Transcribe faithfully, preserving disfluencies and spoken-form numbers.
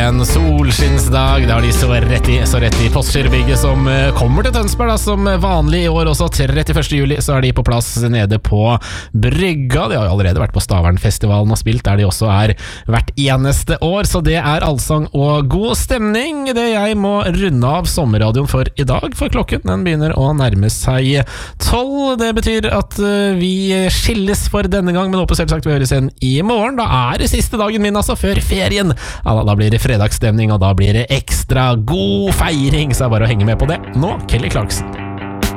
en solskinnsdag. Det har de så rett i, så rett i Postgirobygget som kommer til Tønsberg da, som vanlig i år også. trettiførste juli så er de på plass nede på Brygga. De har jo allerede vært på Stavernfestivalen og spilt, der de også er hvert eneste år. Så det er allsang og god stemning. Det jeg må runde av sommerradioen for i dag, for klokken den begynner å nærme seg tolv. Det betyr at vi skilles for denne gang, men håper selvsagt vi høres igjen i morgen. Da er det siste dagen min altså, før ferien. Ja, da, da blir det fredagsstemning, og da blir det ekstra god feiring, så er det bare å henge med på det. Nå, Kelly Clarkson.